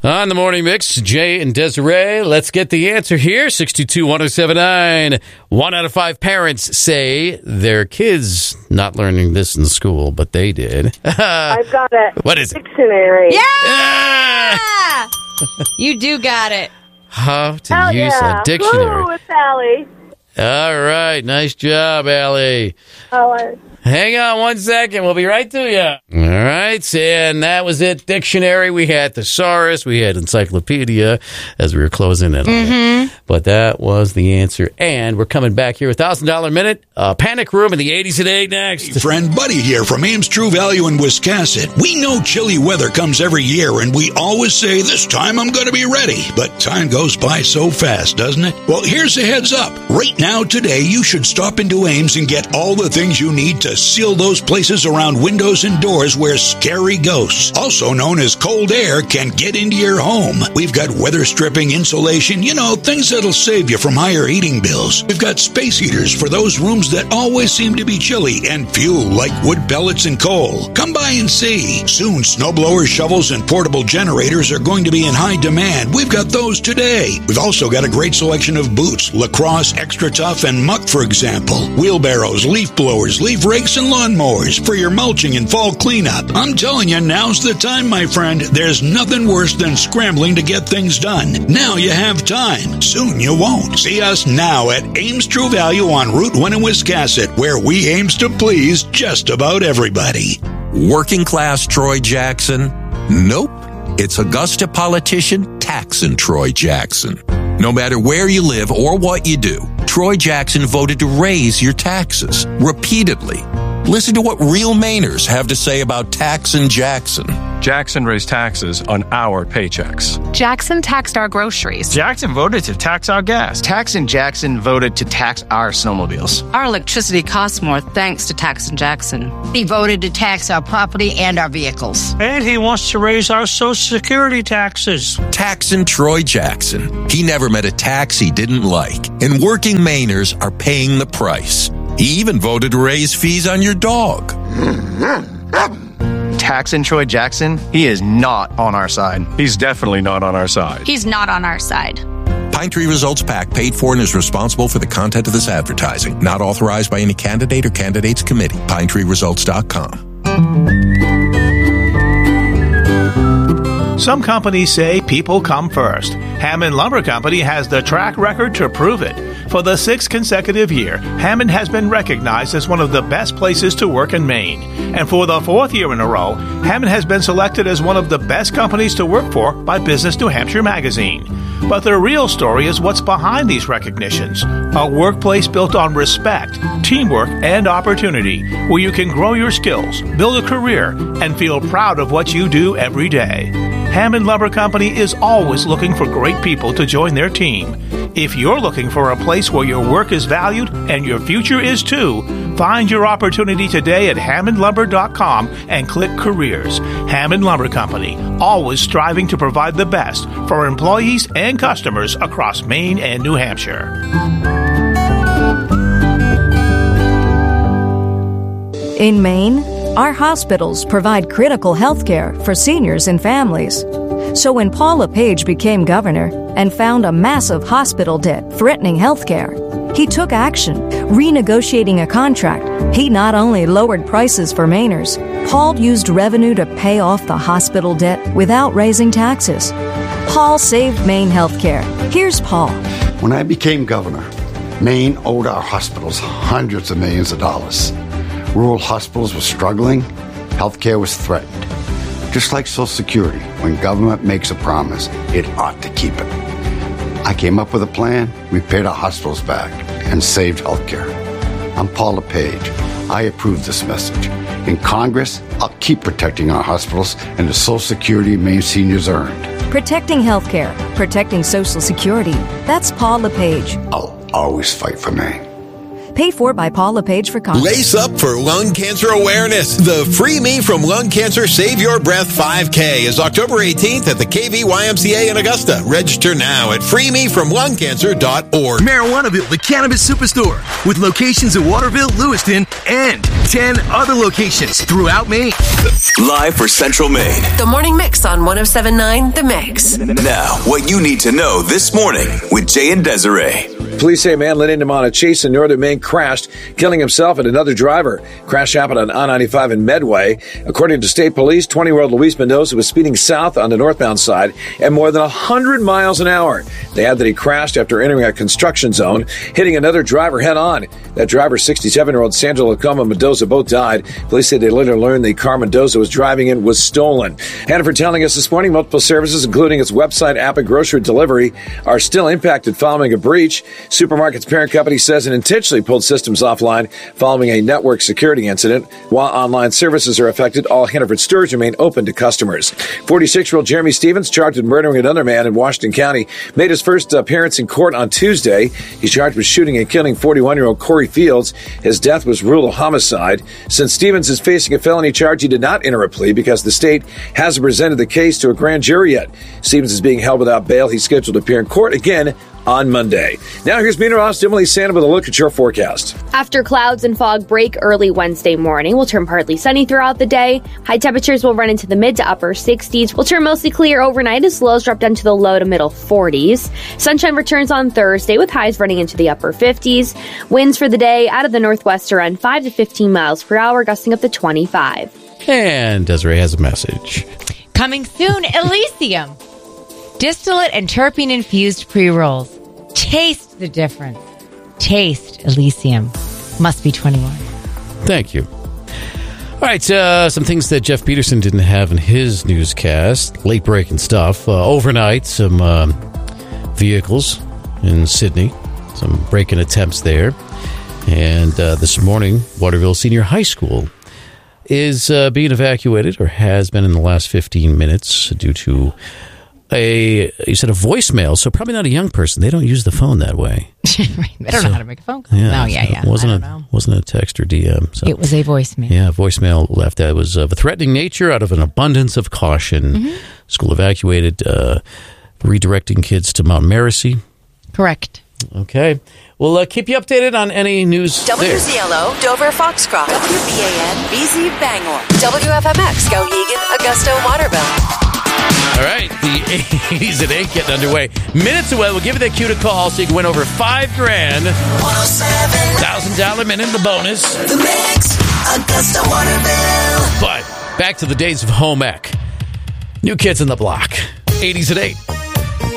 On the Morning Mix, Jay and Desiree. Let's get the answer here. 622-1079. 1 out of 5 parents say their kids not learning this in school, but they did. I've got it. What is it? Dictionary. Yeah! You do got it. How to use a dictionary. Woo, it's Allie. All right. Nice job, Allie. Oh, Hang on 1 second. We'll be right to you. All right. And that was it. Dictionary. We had thesaurus. We had encyclopedia as we were closing in on it. But that was the answer. And we're coming back here. $1,000 minute. Panic Room in the 80s today next. Hey, friend Buddy here from Ames True Value in Wiscasset. We know chilly weather comes every year, and we always say, this time I'm going to be ready. But time goes by so fast, doesn't it? Well, here's a heads up. Right now, today, you should stop into Ames and get all the things you need to seal those places around windows and doors where scary ghosts, also known as cold air, can get into your home. We've got weather stripping, insulation, things that'll save you from higher heating bills. We've got space heaters for those rooms that always seem to be chilly, and fuel like wood pellets and coal. Come by and see. Soon, snowblowers, shovels, and portable generators are going to be in high demand. We've got those today. We've also got a great selection of boots, lacrosse, extra tough, and muck, for example. Wheelbarrows, leaf blowers, leaf rakes, and lawnmowers for your mulching and fall cleanup. I'm telling you, now's the time, my friend. There's nothing worse than scrambling to get things done. Now you have time. Soon you won't. See us now at Ames True Value on Route 1 in Wiscasset, where we aims to please just about everybody. Working class Troy Jackson? Nope. It's Augusta politician Taxon Troy Jackson. No matter where you live or what you do, Troy Jackson voted to raise your taxes repeatedly. Listen to what real Mainers have to say about Taxon Jackson. Jackson raised taxes on our paychecks. Jackson taxed our groceries. Jackson voted to tax our gas. Taxon Jackson voted to tax our snowmobiles. Our electricity costs more thanks to Taxon Jackson. He voted to tax our property and our vehicles. And he wants to raise our Social Security taxes. Taxon Troy Jackson. He never met a tax he didn't like. And working Mainers are paying the price. He even voted to raise fees on your dog. Taxon Troy Jackson, he is not on our side. He's definitely not on our side. He's not on our side. Pine Tree Results PAC paid for and is responsible for the content of this advertising. Not authorized by any candidate or candidates committee. PineTreeResults.com. Some companies say people come first. Hammond Lumber Company has the track record to prove it. For the 6th consecutive year, Hammond has been recognized as one of the best places to work in Maine. And for the 4th year in a row, Hammond has been selected as one of the best companies to work for by Business New Hampshire magazine. But the real story is what's behind these recognitions. A workplace built on respect, teamwork, and opportunity, where you can grow your skills, build a career, and feel proud of what you do every day. Hammond Lumber Company is always looking for great people to join their team. If you're looking for a place where your work is valued and your future is too, find your opportunity today at HammondLumber.com and click Careers. Hammond Lumber Company, always striving to provide the best for employees and customers across Maine and New Hampshire. In Maine, our hospitals provide critical health care for seniors and families. So when Paul LePage became governor and found a massive hospital debt threatening health care, he took action, renegotiating a contract. He not only lowered prices for Mainers, Paul used revenue to pay off the hospital debt without raising taxes. Paul saved Maine health care. Here's Paul. When I became governor, Maine owed our hospitals hundreds of millions of dollars. Rural hospitals were struggling. Healthcare was threatened. Just like Social Security, when government makes a promise, it ought to keep it. I came up with a plan. We paid our hospitals back and saved healthcare. I'm Paul LePage. I approve this message. In Congress, I'll keep protecting our hospitals and the Social Security Maine seniors earned. Protecting healthcare, protecting Social Security. That's Paul LePage. I'll always fight for Maine. Paid for by Paul LePage for Congress. Lace up for lung cancer awareness. The Free Me from Lung Cancer Save Your Breath 5K is October 18th at the KVYMCA in Augusta. Register now at freemefromlungcancer.org. Marijuanaville, the cannabis superstore, with locations in Waterville, Lewiston, and 10 other locations throughout Maine. Live for Central Maine. The Morning Mix on 107.9 The Mix. Now, what you need to know this morning with Jay and Desiree. Police say a man led into him on a chase in northern Maine crashed, killing himself and another driver. Crash happened on I-95 in Medway. According to state police, 20-year-old Luis Mendoza was speeding south on the northbound side at more than 100 miles an hour. They add that he crashed after entering a construction zone, hitting another driver head-on. That driver, 67-year-old Sandra Lacoma Mendoza, both died. Police say they later learned the car Mendoza was driving in was stolen. Hannaford telling us this morning multiple services, including its website, app, and grocery delivery, are still impacted following a breach. Supermarket's parent company says it intentionally pulled systems offline following a network security incident. While online services are affected, all Hannaford stores remain open to customers. 46-year-old Jeremy Stevens, charged with murdering another man in Washington County, made his first appearance in court on Tuesday. He's charged with shooting and killing 41-year-old Corey Fields. His death was ruled a homicide. Since Stevens is facing a felony charge, he did not enter a plea because the state hasn't presented the case to a grand jury yet. Stevens is being held without bail. He's scheduled to appear in court again on Monday. Now here's meteorologist Emily Santa with a look at your forecast. After clouds and fog break early Wednesday morning, we'll turn partly sunny throughout the day. High temperatures will run into the mid to upper 60s. We'll turn mostly clear overnight as lows drop down to the low to middle 40s. Sunshine returns on Thursday with highs running into the upper 50s. Winds for the day out of the northwest around 5 to 15 miles per hour, gusting up to 25. And Desiree has a message. Coming soon, Elysium. Distillate and terpene-infused pre-rolls. Taste the difference. Taste Elysium. Must be 21. Thank you. All right, some things that Jeff Peterson didn't have in his newscast. Late-breaking stuff. Overnight, some vehicles in Sydney. Some break-in attempts there. And this morning, Waterville Senior High School is being evacuated, or has been in the last 15 minutes, due to a voicemail, so probably not a young person. They don't use the phone that way. Right. They don't know how to make a phone call. Yeah, Yeah. It wasn't a text or DM. So. It was a voicemail. Yeah, voicemail left that was of a threatening nature out of an abundance of caution. Mm-hmm. School evacuated, redirecting kids to Mount Mercy. Correct. Okay. We'll keep you updated on any news WZLO, there. Dover, Foxcroft. WBAN, BZ, Bangor. WFMX, Skowhegan, Augusta, Waterville. All right, the 80s at 8 getting underway. Minutes away, we'll give you that cue to call so you can win over $5,000. $1,000 minute, the bonus. The Mix, Augusta, Waterville. But back to the days of home ec. New Kids on the Block. 80s at 8.